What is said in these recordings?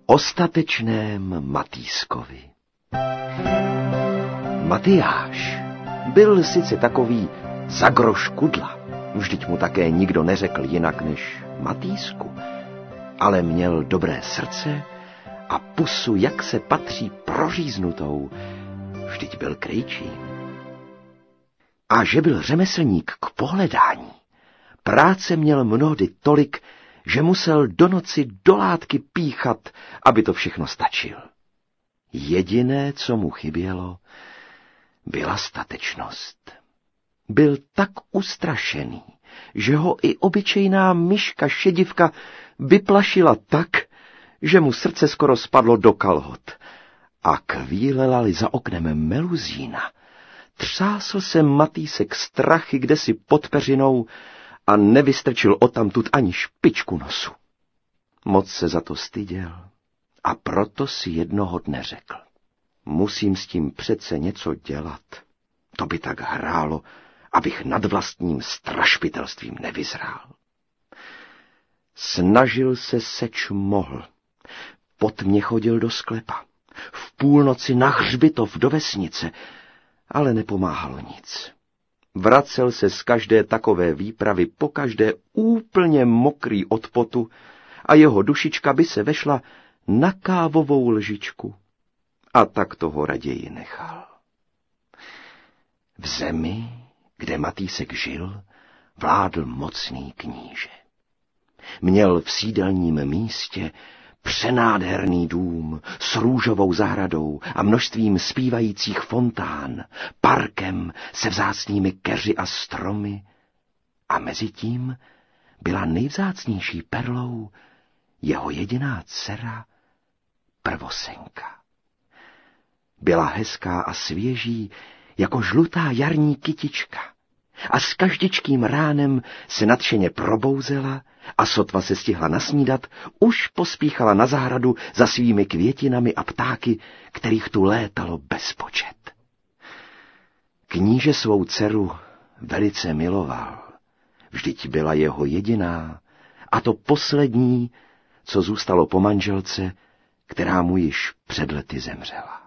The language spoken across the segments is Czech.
O statečném Matýskovi. Matyáš byl sice takový za groš kudla, vždyť mu také nikdo neřekl jinak než Matýsku, ale měl dobré srdce a pusu, jak se patří, proříznutou, vždyť byl krejčím. A že byl řemeslník k pohledání, práce měl mnohdy tolik, že musel do noci do látky píchat, aby to všechno stačil. Jediné, co mu chybělo, byla statečnost. Byl tak ustrašený, že ho i obyčejná myška šedivka vyplašila tak, že mu srdce skoro spadlo do kalhot. A kvílela-li za oknem meluzína, třásl se Matýsek strachy kdesi pod peřinou a nevystrčil odtamtud ani špičku nosu. Moc se za to styděl a proto si jednoho dne řekl: musím s tím přece něco dělat. To by tak hrálo, abych nad vlastním strašpitelstvím nevyzrál. Snažil se, seč mohl. Potmě chodil do sklepa, v půlnoci na hřbitov do vesnice, ale nepomáhalo nic. Vracel se z každé takové výpravy pokaždé úplně mokrý od potu a jeho dušička by se vešla na kávovou lžičku. A tak toho raději nechal. V zemi, kde Matýsek žil, vládl mocný kníže. Měl v sídelním místě přenádherný dům s růžovou zahradou a množstvím zpívajících fontán, parkem se vzácnými keři a stromy, a mezitím byla nejvzácnější perlou jeho jediná dcera Prvosenka. Byla hezká a svěží jako žlutá jarní kytička a s každičkým ránem se nadšeně probouzela a sotva se stihla nasnídat, už pospíchala na zahradu za svými květinami a ptáky, kterých tu létalo bezpočet. Kníže svou dceru velice miloval, vždyť byla jeho jediná a to poslední, co zůstalo po manželce, která mu již před lety zemřela.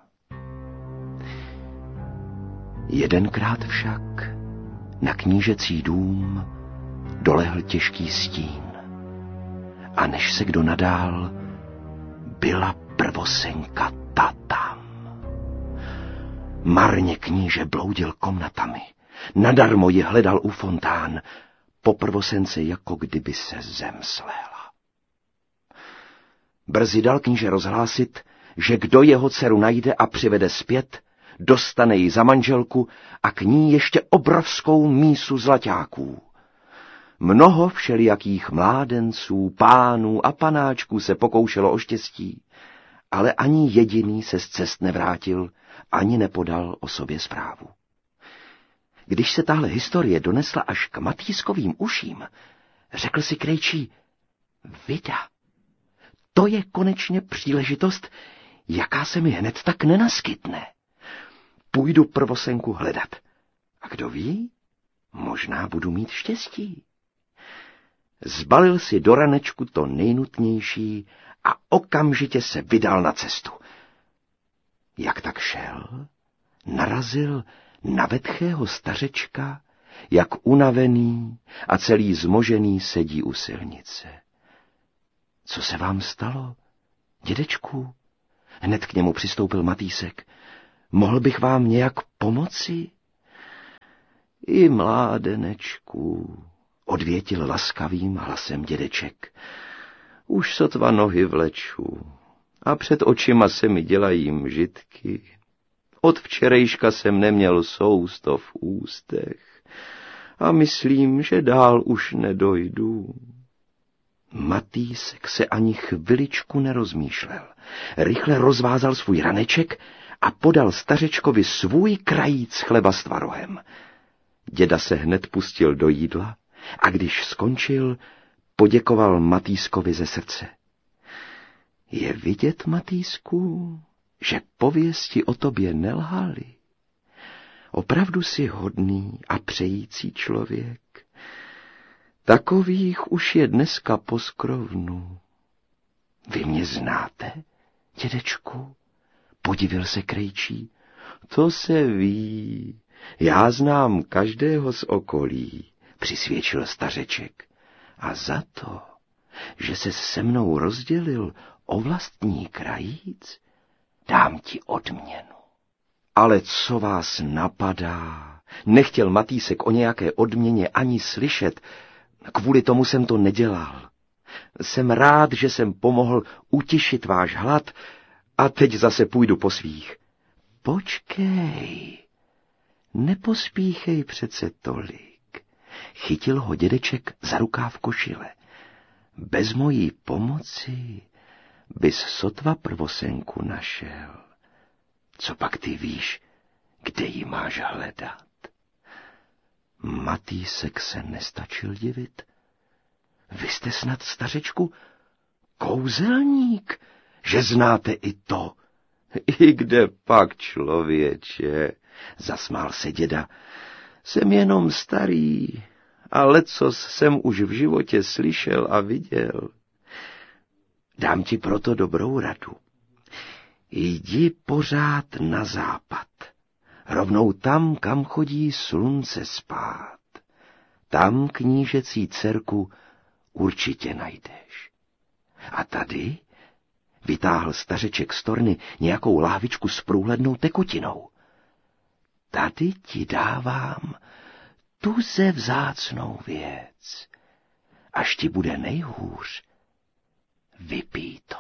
Jedenkrát však na knížecí dům dolehl těžký stín a než se kdo nadál, byla Prvosenka ta tam. Marně kníže bloudil komnatami, nadarmo ji hledal u fontán, po Prvosence jako kdyby se zem sléla. Brzy dal kníže rozhlásit, že kdo jeho dceru najde a přivede zpět, dostane ji za manželku a k ní ještě obrovskou mísu zlaťáků. Mnoho všelijakých mládenců, pánů a panáčků se pokoušelo o štěstí, ale ani jediný se z cest nevrátil, ani nepodal o sobě zprávu. Když se tahle historie donesla až k Matýskovým uším, řekl si krejčí: vida, to je konečně příležitost, jaká se mi hned tak nenaskytne. Půjdu Prvosenku hledat. A kdo ví, možná budu mít štěstí. Zbalil si do ranečku to nejnutnější a okamžitě se vydal na cestu. Jak tak šel, narazil na vetchého stařečka, jak unavený a celý zmožený sedí u silnice. Co se vám stalo, dědečku? Hned k němu přistoupil Matýsek. Mohl bych vám nějak pomoci? I mládenečku, odvětil laskavým hlasem dědeček. Už sotva nohy vleču a před očima se mi dělají mžitky. Od včerejška jsem neměl sousto v ústech a myslím, že dál už nedojdu. Matýsek se ani chviličku nerozmýšlel. Rychle rozvázal svůj raneček a podal stařečkovi svůj krajíc chleba s tvarohem. Děda se hned pustil do jídla a když skončil, poděkoval Matýskovi ze srdce. Je vidět, Matýsku, že pověsti o tobě nelhaly. Opravdu jsi hodný a přející člověk. Takových už je dneska poskrovnu. Vy mě mě znáte, dědečku? Podivil se Krejčí. To se ví. Já znám každého z okolí, přisvědčil stařeček. A za to, že se se mnou rozdělil o vlastní krajíc, dám ti odměnu. Ale co vás napadá? Nechtěl Matýsek o nějaké odměně ani slyšet. Kvůli tomu jsem to nedělal. Jsem rád, že jsem pomohl utišit váš hlad a teď zase půjdu po svých. Počkej, nepospíchej přece tolik. Chytil ho dědeček za rukáv košile. Bez mojí pomoci bys sotva prvosenku našel. Co pak ty víš, kde ji máš hledat? Matýsek se nestačil divit. Vy jste snad, stařečku, kouzelník, že znáte i to. I kde pak, člověče, zasmál se děda. Jsem jenom starý, a lecos jsem už v životě slyšel a viděl. Dám ti proto dobrou radu. Jdi pořád na západ, rovnou tam, kam chodí slunce spát. Tam knížecí dcerku určitě najdeš. A tady vytáhl stařeček z torny nějakou láhvičku s průhlednou tekutinou. Tady ti dávám tuze vzácnou věc. Až ti bude nejhůř, vypij to.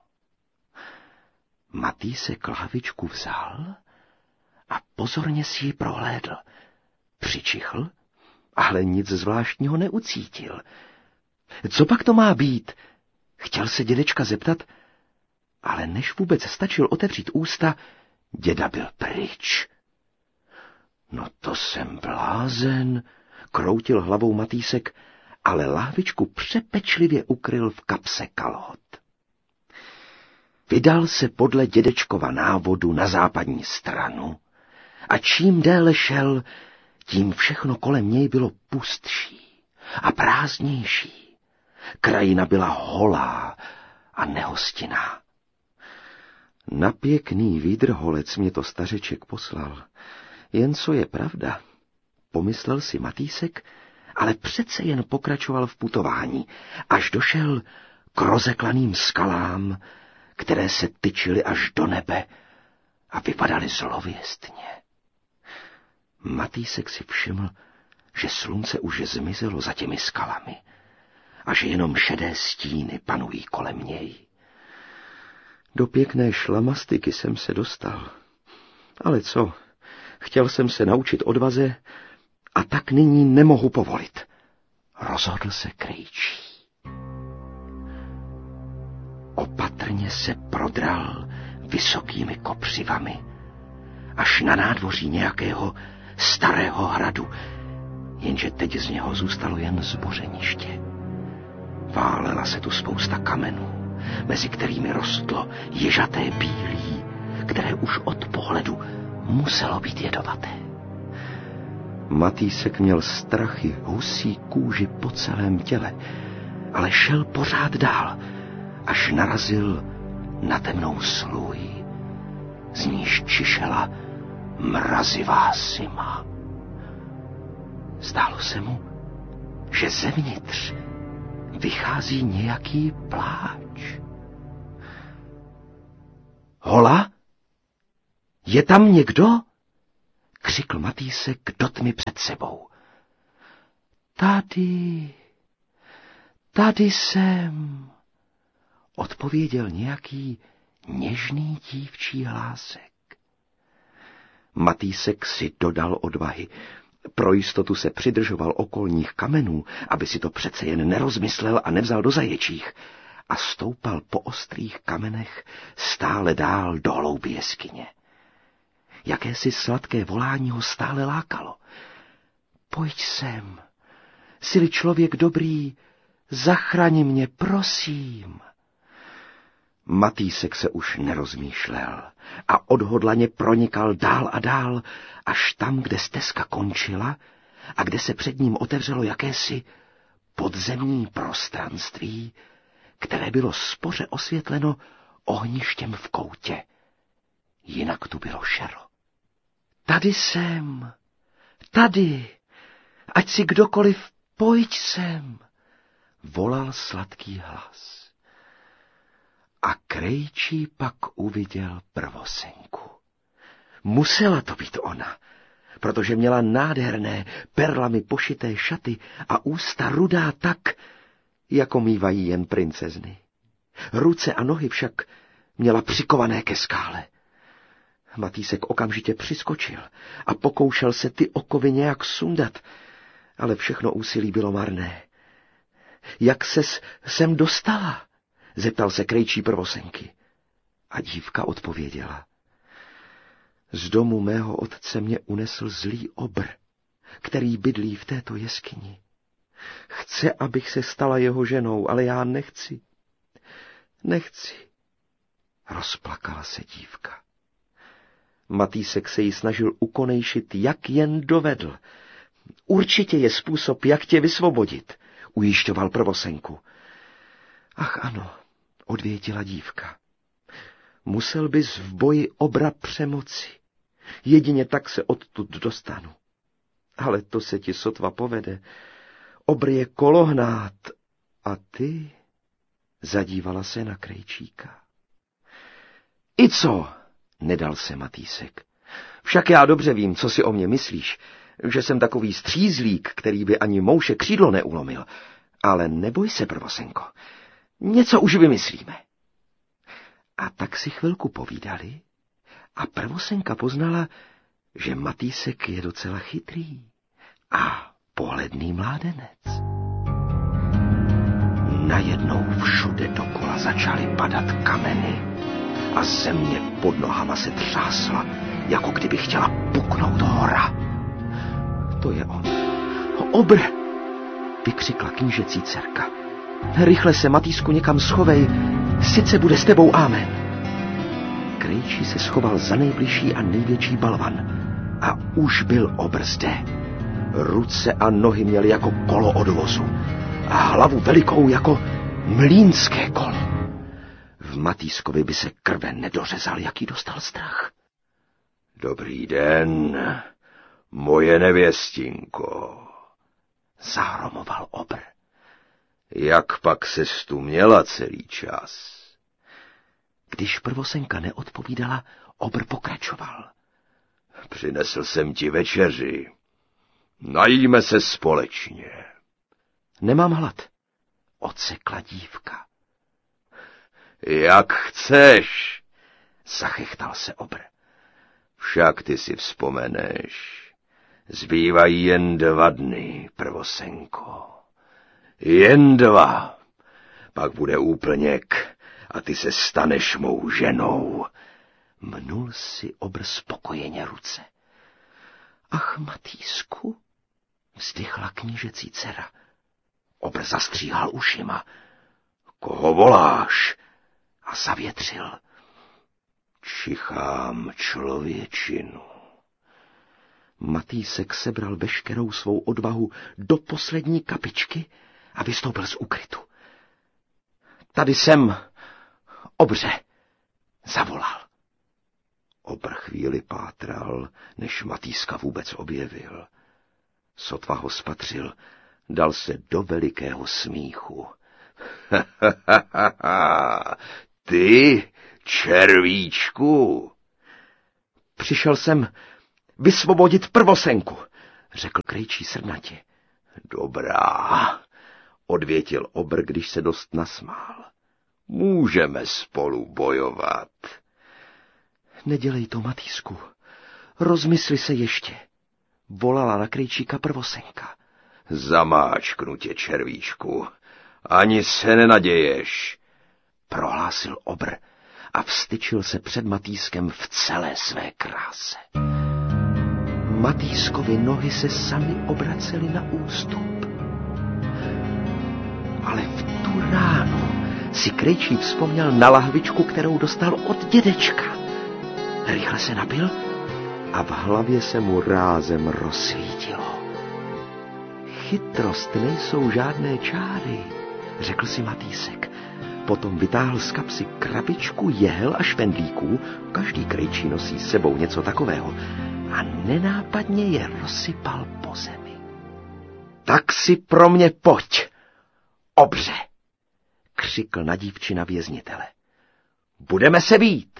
Matýsek lahvičku vzal a pozorně si ji prohlédl. Přičichl, ale nic zvláštního neucítil. Co pak to má být? Chtěl se dědečka zeptat, ale než vůbec stačil otevřít ústa, děda byl pryč. No to jsem blázen, kroutil hlavou Matýsek, ale lahvičku přepečlivě ukryl v kapse kalhot. Vydal se podle dědečkova návodu na západní stranu a čím déle šel, tím všechno kolem něj bylo pustší a prázdnější. Krajina byla holá a nehostinná. Na pěkný výdrholec mě to stařeček poslal. Jen co je pravda, pomyslel si Matýsek, ale přece jen pokračoval v putování, až došel k rozeklaným skalám, které se tyčily až do nebe a vypadaly zlověstně. Matýsek si všiml, že slunce už zmizelo za těmi skalami a že jenom šedé stíny panují kolem něj. Do pěkné šlamastyky jsem se dostal. Ale co? Chtěl jsem se naučit odvaze a tak nyní nemohu povolit. Rozhodl se Krejčí. Opatrně se prodral vysokými kopřivami až na nádvoří nějakého starého hradu, jenže teď z něho zůstalo jen zbořeniště. Válela se tu spousta kamenů, mezi kterými rostlo ježaté bílí, které už od pohledu muselo být jedovaté. Matýsek měl strachy husí kůži po celém těle, ale šel pořád dál, až narazil na temnou slůj, z níž čišela mrazivá zima. Zdálo se mu, že zevnitř vychází nějaký pláč. Hola? Je tam někdo? Křikl Matýsek do tmy před sebou. Tady jsem, odpověděl nějaký něžný dívčí hlásek. Matýsek si dodal odvahy. Pro jistotu se přidržoval okolních kamenů, aby si to přece jen nerozmyslel a nevzal do zaječích, a stoupal po ostrých kamenech stále dál do hlouby jeskyně. Jakési sladké volání ho stále lákalo. Pojď sem, jsi-li člověk dobrý, zachraň mě, prosím. Matýsek se už nerozmýšlel a odhodlaně pronikal dál a dál, až tam, kde stezka končila a kde se před ním otevřelo jakési podzemní prostranství, které bylo spoře osvětleno ohništěm v koutě. Jinak tu bylo šero. Tady jsem, tady, ať si kdokoliv, pojď sem, volal sladký hlas. A Krejčí pak uviděl prvosenku. Musela to být ona, protože měla nádherné perlami pošité šaty a ústa rudá tak, jako mívají jen princezny. Ruce a nohy však měla přikované ke skále. Matýsek okamžitě přiskočil a pokoušel se ty okovy nějak sundat, ale všechno úsilí bylo marné. Jak ses sem dostala? Zeptal se Krejčí prvosenky. A dívka odpověděla. Z domu mého otce mě unesl zlý obr, který bydlí v této jeskyni. Chce, abych se stala jeho ženou, ale já nechci. Nechci. Rozplakala se dívka. Matýsek se jí snažil ukonejšit, jak jen dovedl. Určitě je způsob, jak tě vysvobodit, ujišťoval prvosenku. Ach ano, odvětila dívka. Musel bys v boji obra přemoci. Jedině tak se odtud dostanu. Ale to se ti sotva povede. Obr je kolohnát. A ty? Zadívala se na Krejčíka. I co? Nedal se Matýsek. Však já dobře vím, co si o mě myslíš, že jsem takový střízlík, který by ani mouše křídlo neulomil. Ale neboj se, prvosenko, něco už vymyslíme. A tak si chvilku povídali a prvosenka poznala, že Matýsek je docela chytrý a pohledný mládenec. Najednou všude dokola začaly padat kameny a země pod nohama se třásla, jako kdyby chtěla puknout hora. To je on. Obr! Vykřikla knížecí dcerka. Rychle se, Matýsku, někam schovej, sice bude s tebou amen. Krejčí se schoval za nejbližší a největší balvan a už byl obr zde. Ruce a nohy měly jako kolo od vozu a hlavu velikou jako mlýnské kolo. V Matýskovi by se krve nedořezal, jaký dostal strach. Dobrý den, moje nevěstinko, zahromoval obr. Jak pak ses tu měla celý čas? Když prvosenka neodpovídala, obr pokračoval. Přinesl jsem ti večeři. Najíme se společně. Nemám hlad, odsekla dívka. Jak chceš, zachechtal se obr. Však ty si vzpomeneš. Zbývají jen 2 dny, prvosenko. Jen 2. Pak bude úplněk a ty se staneš mou ženou. Mnul si obr spokojeně ruce. Ach, Matýsku, vzdychla knížecí dcera. Obr zastříhal ušima. Koho voláš? A zavětřil. Čichám člověčinu. Matýsek sebral veškerou svou odvahu do poslední kapičky a vystoupil z úkrytu. Tady jsem, obře, zavolal. Obr chvíli pátral, než Matýska vůbec objevil. Sotva ho spatřil, dal se do velikého smíchu. Ty, červíčku! Přišel jsem vysvobodit prvosenku, řekl Krejčí srdnatě. Dobrá, odvětil obr, když se dost nasmál. Můžeme spolu bojovat. Nedělej to, Matýsku, rozmysli se ještě, volala na Krejčíka prvosenka. Zamáčknu tě, červíčku, ani se nenaděješ, prohlásil obr a vztyčil se před Matýskem v celé své kráse. Matýskovi nohy se sami obracely na ústup. Ale v tu ránu si Krejčí vzpomněl na lahvičku, kterou dostal od dědečka. Rychle se napil a v hlavě se mu rázem rozsvítilo. Chytrost nejsou žádné čáry, řekl si Matýsek. Potom vytáhl z kapsy krabičku jehel a špendlíků, každý krejčí nosí s sebou něco takového, a nenápadně je rozsypal po zemi. Tak si pro mě pojď, obře, křikl na dívčina věznitele. Budeme se bít.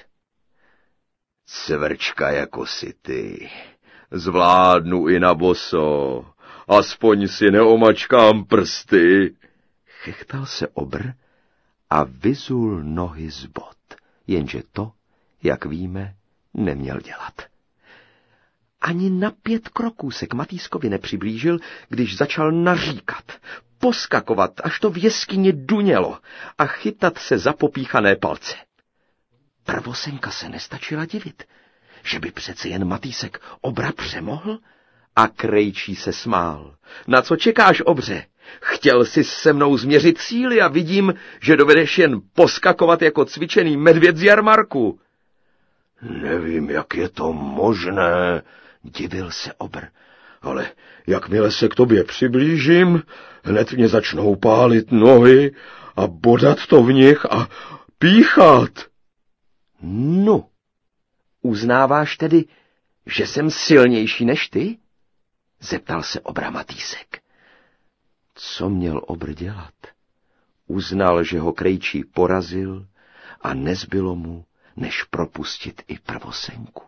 Cvrčka jako si ty, zvládnu i na boso, aspoň si neomačkám prsty, chechtal se obr a vyzul nohy z bot, jenže to, jak víme, neměl dělat. Ani na 5 kroků se k Matýskovi nepřiblížil, když začal naříkat, poskakovat, až to v jeskyni dunělo a chytat se za popíchané palce. Prvosenka se nestačila divit, že by přece jen Matýsek obra přemohl, a krejčí se smál. Na co čekáš, obře? Chtěl jsi se mnou změřit síly a vidím, že dovedeš jen poskakovat jako cvičený medvěd z jarmarku. Nevím, jak je to možné, divil se obr. Ale jakmile se k tobě přiblížím, hned mě začnou pálit nohy a bodat to v nich a píchat. No, uznáváš tedy, že jsem silnější než ty? Zeptal se obra Matýsek. Co měl obr dělat? Uznal, že ho krejčí porazil a nezbylo mu, než propustit i prvosenku.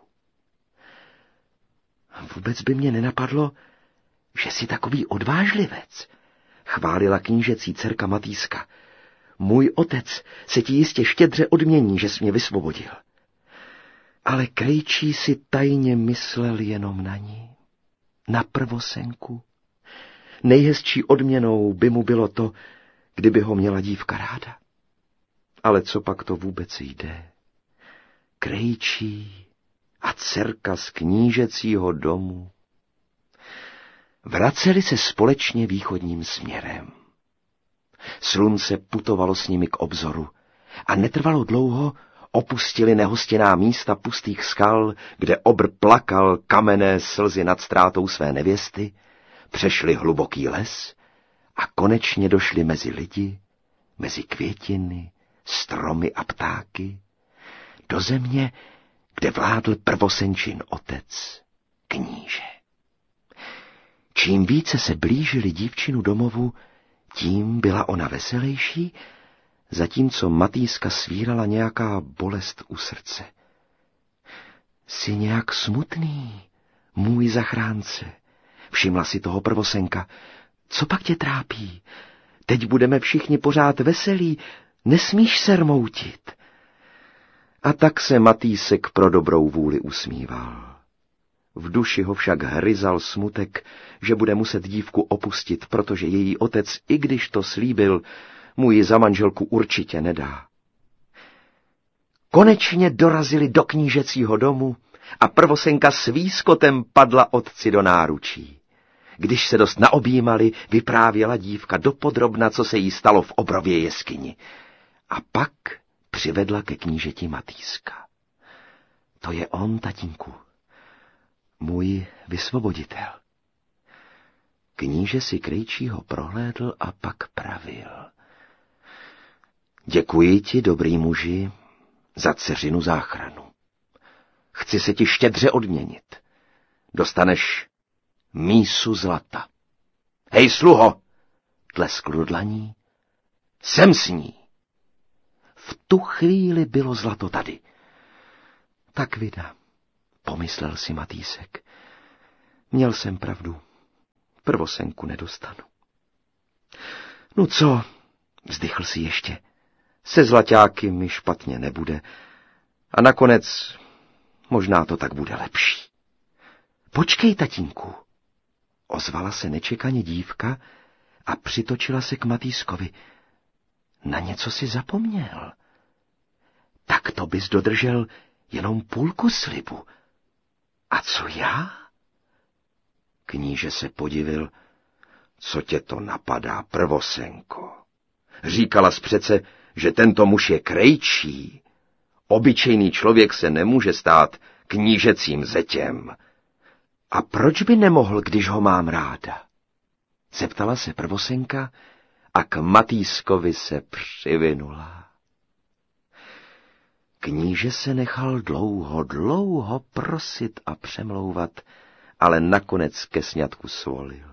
Vůbec by mě nenapadlo, že jsi takový odvážlivec, chválila knížecí dcerka Matýska. Můj otec se ti jistě štědře odmění, že jsi mě vysvobodil. Ale krejčí si tajně myslel jenom na ní, na prvosenku. Nejhezčí odměnou by mu bylo to, kdyby ho měla dívka ráda. Ale co pak to vůbec jde? Krejčí a dcerka z knížecího domu vraceli se společně východním směrem. Slunce putovalo s nimi k obzoru a netrvalo dlouho, opustili nehostinná místa pustých skal, kde obr plakal kamenné slzy nad ztrátou své nevěsty, přešli hluboký les a konečně došli mezi lidi, mezi květiny, stromy a ptáky, do země, kde vládl prvosenčin otec, kníže. Čím více se blížili dívčinu domovu, tím byla ona veselější, zatímco Matýska svírala nějaká bolest u srdce. Jsi nějak smutný, můj zachránce, všimla si toho prvosenka. Co pak tě trápí? Teď budeme všichni pořád veselí, nesmíš se rmoutit. A tak se Matýsek pro dobrou vůli usmíval. V duši ho však hryzal smutek, že bude muset dívku opustit, protože její otec, i když to slíbil, mu ji za manželku určitě nedá. Konečně dorazili do knížecího domu a prvosenka s výskotem padla otci do náručí. Když se dost naobjímali, vyprávěla dívka dopodrobna, co se jí stalo v obrově jeskyni. A pak přivedla ke knížeti Matýska. To je on, tatínku, můj vysvoboditel. Kníže si krejčího prohlédl a pak pravil. Děkuji ti, dobrý muži, za dceřinu záchranu. Chci se ti štědře odměnit. Dostaneš mísu zlata. Hej, sluho, tleskl do dlaní. Jsem s ní. V tu chvíli bylo zlato tady. Tak vida, pomyslel si Matýsek. Měl jsem pravdu. Prvosenku nedostanu. No co, vzdychl si ještě. Se zlaťáky mi špatně nebude. A nakonec možná to tak bude lepší. Počkej, tatínku. Ozvala se nečekaně dívka a přitočila se k Matýskovi. Na něco si zapomněl. Tak to bys dodržel jenom půlku slibu. A co já? Kníže se podivil. Co tě to napadá, prvosenko? Říkala přece, že tento muž je krejčí. Obyčejný člověk se nemůže stát knížecím zetěm. A proč by nemohl, když ho mám ráda? Zeptala se prvosenka a k Matýskovi se přivinula. Kníže se nechal dlouho prosit a přemlouvat, ale nakonec ke sňatku svolil.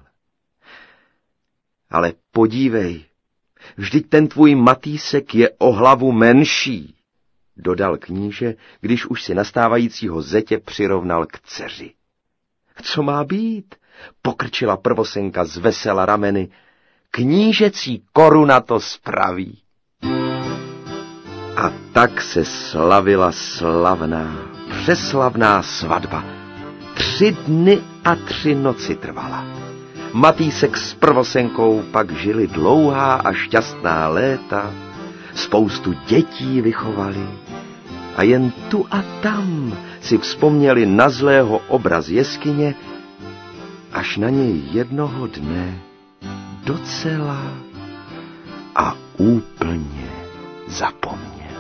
Ale podívej, vždyť ten tvůj Matýsek je o hlavu menší, dodal kníže, když už si nastávajícího zetě přirovnal k dceři. Co má být? Pokrčila prvosenka z vesela rameny. Knížecí koruna to spraví. A tak se slavila slavná, přeslavná svatba. 3 dny a 3 noci trvala. Matýsek s prvosenkou pak žili dlouhá a šťastná léta, spoustu dětí vychovali a jen tu a tam si vzpomněli na zlého obraz jeskyně, až na něj jednoho dne docela a úplně zapomněli.